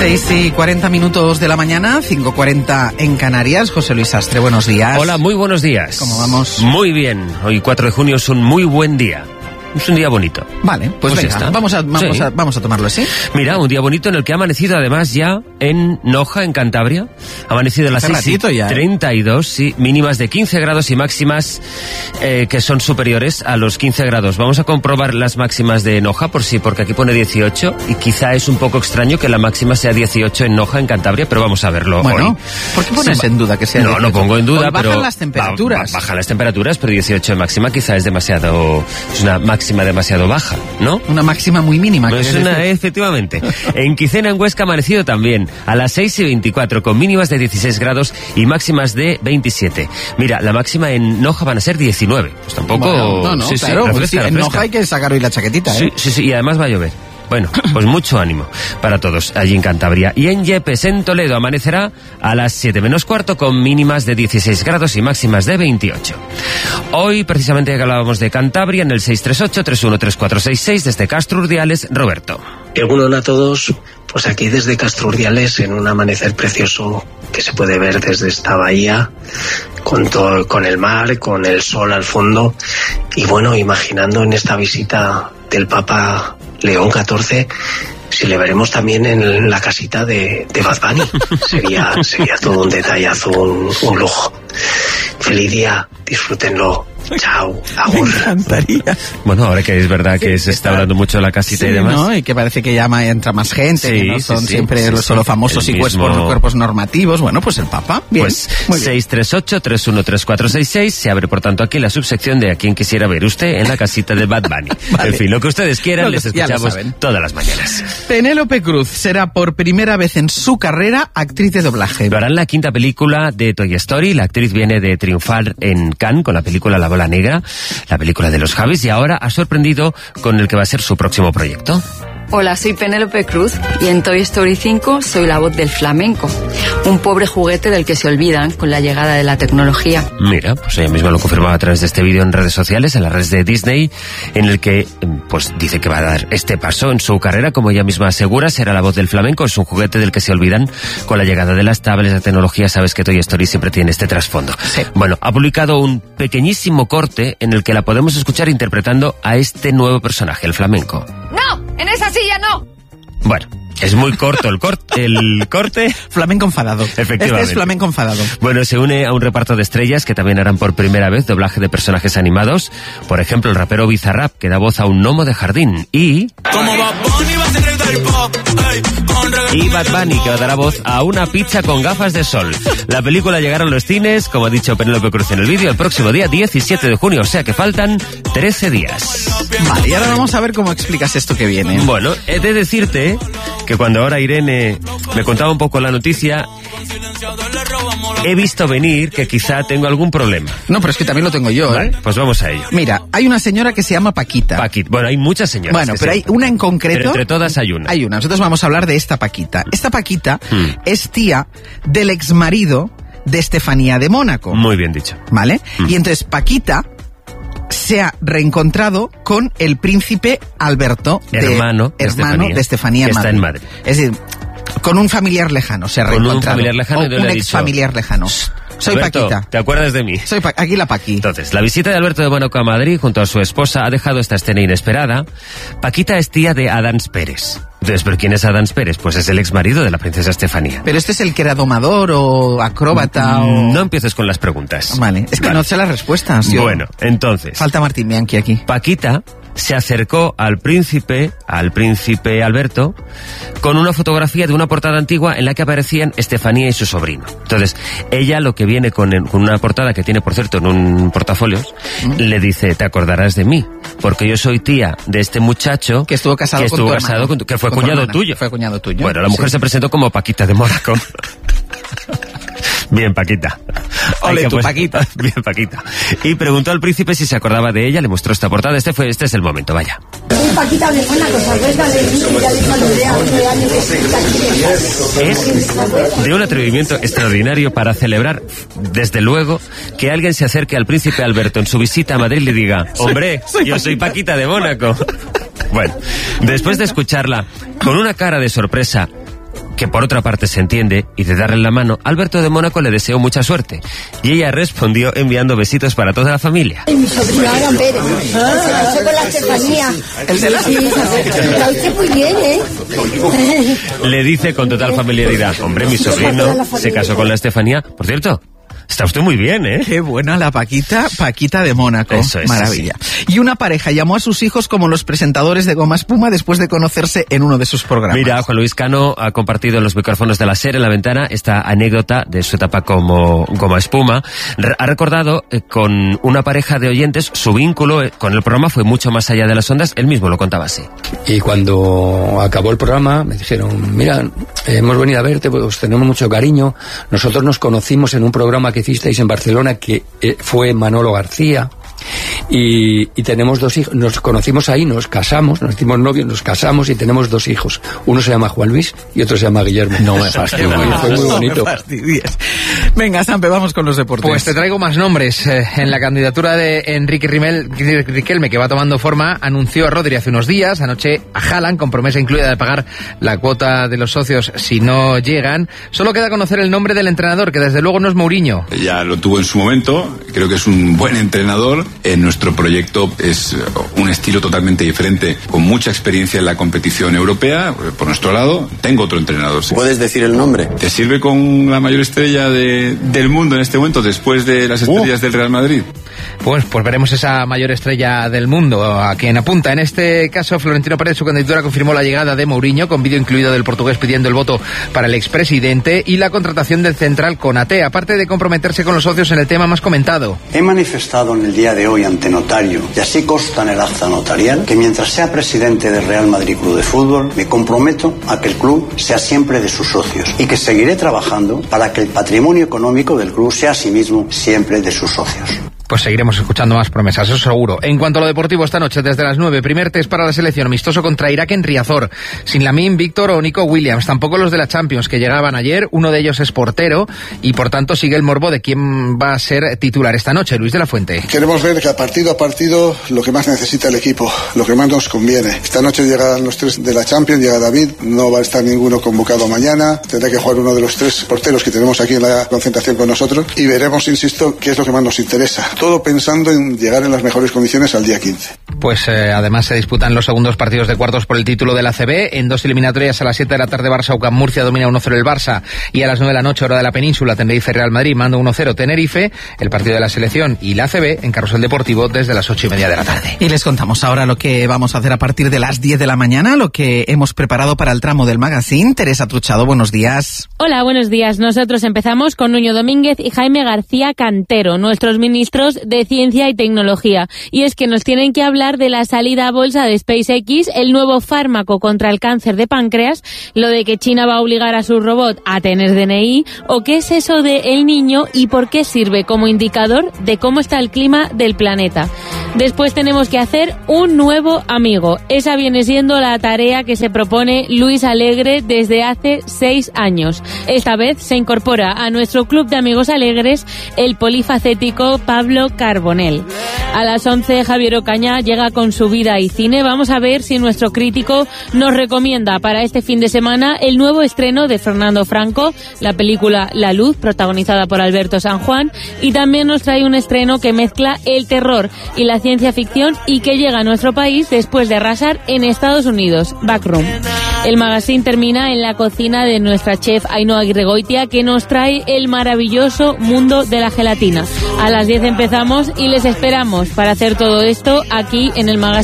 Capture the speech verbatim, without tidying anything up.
seis y cuarenta minutos de la mañana, cinco cuarenta en Canarias. José Luis Astre, buenos días. Hola, muy buenos días. ¿Cómo vamos? Muy bien. Hoy cuatro de junio es un muy buen día. Es un día bonito. Vale, pues, pues venga, vamos a, vamos, sí. a, vamos a tomarlo así. Mira, un día bonito en el que ha amanecido además ya en Noja, en Cantabria. Ha amanecido a las seis y treinta y dos, sí, mínimas de quince grados y máximas eh, que son superiores a los quince grados. Vamos a comprobar las máximas de Noja, por sí, porque aquí pone dieciocho y quizá es un poco extraño que la máxima sea dieciocho en Noja, en Cantabria, pero vamos a verlo bueno, hoy. ¿Por qué pones en duda que sea No, dieciocho? no pongo en duda, bajan pero... Bajan las temperaturas. Ba, bajan las temperaturas, pero dieciocho de máxima quizá es demasiado... Es una máxima demasiado baja, ¿no? Una máxima muy mínima. Pues una, efectivamente. En Quicena, en Huesca, ha amanecido también a las seis y veinticuatro, con mínimas de dieciséis grados y máximas de veintisiete. Mira, la máxima en Noja van a ser diecinueve. Pues tampoco... Bueno, no, no, sí, claro, sí, refresca, pues sí, en Noja hay que sacar hoy la chaquetita, ¿eh? Sí, sí, sí, y además va a llover. Bueno, pues mucho ánimo para todos allí en Cantabria. Y en Yepes, en Toledo, amanecerá a las siete menos cuarto con mínimas de dieciséis grados y máximas de veintiocho. Hoy, precisamente, que hablábamos de Cantabria, en el seis tres ocho, tres uno tres cuatro seis seis, desde Castro Urdiales, Roberto. Egunon a todos, pues aquí desde Castro Urdiales, en un amanecer precioso que se puede ver desde esta bahía, con todo, con el mar, con el sol al fondo, y bueno, imaginando en esta visita del Papa León catorce, si le veremos también en la casita de, de Bad Bunny. Sería, sería todo un detallazo, un, un lujo. Feliz día, disfrútenlo. Chao, agur. Me encantaría. Bueno, ahora que es verdad que sí, se está hablando mucho de la casita sí, y demás. ¿no? Y que parece que ya entra más gente, sí, que no son sí, siempre sí, solo sí, famosos y mismo... cuerpos, cuerpos normativos. Bueno, pues el Papa. Bien. Pues seis tres ocho, tres uno tres cuatro seis seis. Se abre, por tanto, aquí la subsección de a quien quisiera ver usted en la casita de Bad Bunny. Vale. En fin, lo que ustedes quieran, les escuchamos todas las mañanas. Penélope Cruz será por primera vez en su carrera actriz de doblaje. Lo hará en la quinta película de Toy Story. La actriz viene de triunfar en Cannes con la película La Bola Negra, la película de los Javis, y ahora ha sorprendido con el que va a ser su próximo proyecto. Hola, soy Penélope Cruz y en Toy Story cinco soy la voz del flamenco, un pobre juguete del que se olvidan con la llegada de la tecnología. Mira, pues ella misma lo confirmaba a través de este vídeo en redes sociales, en las redes de Disney, en el que pues dice que va a dar este paso en su carrera, como ella misma asegura, será la voz del flamenco, es un juguete del que se olvidan con la llegada de las tablets, la tecnología. Sabes que Toy Story siempre tiene este trasfondo. Sí. Bueno, ha publicado un pequeñísimo corte en el que la podemos escuchar interpretando a este nuevo personaje, el flamenco. ¡No! ¡En esa silla no! Bueno, es muy corto el, cort el corte. Flamenco enfadado. Efectivamente. Este es flamenco enfadado. Bueno, se une a un reparto de estrellas que también harán por primera vez doblaje de personajes animados. Por ejemplo, el rapero Bizarrap, que da voz a un gnomo de jardín. Y... Como Bad Bunny va a ser el del pop, ey, con y Bad Bunny, que dará voz a una pizza con gafas de sol. La película llegará a los cines, como ha dicho Penélope Cruz en el vídeo, el próximo día diecisiete de junio, o sea que faltan trece días. Vale, y ahora vamos a ver cómo explicas esto que viene. Bueno, he de decirte que cuando ahora Irene me contaba un poco la noticia, he visto venir que quizá tengo algún problema. No, pero es que también lo tengo yo, ¿eh? Vale, pues vamos a ello. Mira, hay una señora que se llama Paquita. Paquita. Bueno, hay muchas señoras. Bueno, pero hay una en concreto. Pero entre todas hay una. Hay una. Nosotros vamos a hablar de esta Paquita. Esta Paquita hmm. es tía del exmarido de Estefanía de Mónaco. Muy bien dicho. ¿Vale? Hmm. Y entonces Paquita se ha reencontrado con el príncipe Alberto, hermano, de, de, hermano Estefanía, de Estefanía que está en Madrid. Es decir, con un familiar lejano se ha con reencontrado. Un familiar lejano, o un ex familiar lejano. Soy Alberto, Paquita. ¿te acuerdas de mí? Soy pa aquí la Paqui. Entonces, la visita de Alberto de Mónaco a Madrid junto a su esposa ha dejado esta escena inesperada. Paquita es tía de Adams Pérez. Entonces, ¿pero quién es Adams Pérez? Pues es el ex marido de la princesa Estefanía. ¿Pero este es el que era domador o acróbata o...? No empieces con las preguntas. Vale, es que vale. no sé las respuestas. Yo... Bueno, entonces... Falta Martín Bianchi aquí. Paquita se acercó al príncipe, al príncipe Alberto, con una fotografía de una portada antigua en la que aparecían Estefanía y su sobrino. Entonces, ella lo que viene con, con una portada que tiene, por cierto, en un portafolios, ¿Mm? le dice, te acordarás de mí, porque yo soy tía de este muchacho que estuvo casado, que, estuvo con, tu casado con tu, que fue con cuñado tuyo. Fue cuñado tuyo. Bueno, la mujer sí. se presentó como Paquita de Mónaco. Bien, Paquita. Ole, tu pues, Paquita. Bien, Paquita. Y preguntó al príncipe si se acordaba de ella, le mostró esta portada. Este fue, este es el momento, vaya. Soy Paquita de Mónaco, ¿se acuerda de mí? Ya le saludé hace años que es de un atrevimiento extraordinario para celebrar, desde luego, que alguien se acerque al príncipe Alberto en su visita a Madrid y le diga, hombre, soy, soy yo Paquita. soy Paquita de Mónaco. Bueno, después de escucharla con una cara de sorpresa que por otra parte se entiende, y de darle la mano, Alberto de Mónaco le deseó mucha suerte. Y ella respondió enviando besitos para toda la familia. Y mi sobrino Aaron Pérez, se casó con la Estefanía. El de la sí, está usted muy bien, ¿eh? Le dice con total familiaridad, hombre, mi sobrino se casó con la Estefanía. Por cierto, está usted muy bien, ¿eh? Qué buena la Paquita, Paquita de Mónaco. Eso es, maravilla. Sí. Y una pareja llamó a sus hijos como los presentadores de Goma Espuma después de conocerse en uno de sus programas. Mira, Juan Luis Cano ha compartido en los micrófonos de la SER en La Ventana esta anécdota de su etapa como Goma Espuma. Ha recordado eh, con una pareja de oyentes su vínculo eh, con el programa fue mucho más allá de las ondas. Él mismo lo contaba así. Y cuando acabó el programa me dijeron, mira, eh, hemos venido a verte, pues tenemos mucho cariño. Nosotros nos conocimos en un programa que hicisteis en Barcelona, que eh, fue Manolo García, y, y tenemos dos hijos. Nos conocimos ahí, nos casamos, nos hicimos novios, nos casamos y tenemos dos hijos. Uno se llama Juan Luis y otro se llama Guillermo. No me fastidies. Fue muy bonito. No me fastidies. Venga, Sampe, vamos con los deportes. Pues te traigo más nombres. Eh, en la candidatura de Enrique Rimel, Riquelme, que va tomando forma, anunció a Rodri hace unos días, anoche a Haaland, con promesa incluida de pagar la cuota de los socios si no llegan. Solo queda conocer el nombre del entrenador, que desde luego no es Mourinho. Ya lo tuvo en su momento, creo que es un buen entrenador. En nuestro proyecto es un estilo totalmente diferente, con mucha experiencia en la competición europea. Por nuestro lado, tengo otro entrenador. ¿Puedes decir el nombre? ¿Te sirve con la mayor estrella de, del mundo en este momento, después de las estrellas uh. del Real Madrid? Pues, pues veremos esa mayor estrella del mundo a quien apunta. En este caso, Florentino Pérez, su candidatura, confirmó la llegada de Mourinho, con vídeo incluido del portugués pidiendo el voto para el expresidente, y la contratación del central Konaté, aparte de comprometerse con los socios en el tema más comentado. He manifestado en el día de hoy ante notario, y así consta en el acta notarial, que mientras sea presidente del Real Madrid Club de Fútbol, me comprometo a que el club sea siempre de sus socios y que seguiré trabajando para que el patrimonio económico del club sea asimismo siempre de sus socios. Pues seguiremos escuchando más promesas, eso seguro. En cuanto a lo deportivo, esta noche desde las nueve, primer test para la selección amistoso contra Irak en Riazor. Sin Lamine, Víctor o Nico Williams, tampoco los de la Champions que llegaban ayer. Uno de ellos es portero y por tanto sigue el morbo de quién va a ser titular esta noche. Luis de la Fuente. Queremos ver que a partido a partido lo que más necesita el equipo, lo que más nos conviene. Esta noche llegan los tres de la Champions, llega David, no va a estar ninguno convocado mañana. Tendrá que jugar uno de los tres porteros que tenemos aquí en la concentración con nosotros y veremos, insisto, qué es lo que más nos interesa. Todo pensando en llegar en las mejores condiciones al día quince. Pues eh, además se disputan los segundos partidos de cuartos por el título de la A C B. En dos eliminatorias a las siete de la tarde Barça UCAM Murcia domina uno cero el Barça, y a las nueve de la noche hora de la península Tenerife Real Madrid manda uno cero Tenerife. El partido de la selección y la A C B en Carrusel Deportivo desde las ocho y media de la tarde. Y les contamos ahora lo que vamos a hacer a partir de las diez de la mañana, lo que hemos preparado para el tramo del magazine. Teresa Truchado, buenos días. Hola, buenos días. Nosotros empezamos con Nuño Domínguez y Jaime García Cantero, nuestros ministros de Ciencia y Tecnología. Y es que nos tienen que hablar de la salida a bolsa de SpaceX, el nuevo fármaco contra el cáncer de páncreas, lo de que China va a obligar a su robot a tener D N I, o qué es eso de El Niño y por qué sirve como indicador de cómo está el clima del planeta. Después tenemos que hacer un nuevo amigo. Esa viene siendo la tarea que se propone Luis Alegre desde hace seis años. Esta vez se incorpora a nuestro club de amigos alegres el polifacético Pablo Carbonell. A las once, Javier Ocaña llega con su vida y cine. Vamos a ver si nuestro crítico nos recomienda para este fin de semana el nuevo estreno de Fernando Franco, la película La Luz, protagonizada por Alberto San Juan, y también nos trae un estreno que mezcla el terror y la ciencia ficción y que llega a nuestro país después de arrasar en Estados Unidos, Backroom. El magazine termina en la cocina de nuestra chef Ainhoa Aguirregoitia, que nos trae el maravilloso mundo de la gelatina. A las diez empezamos y les esperamos para hacer todo esto aquí en el magazine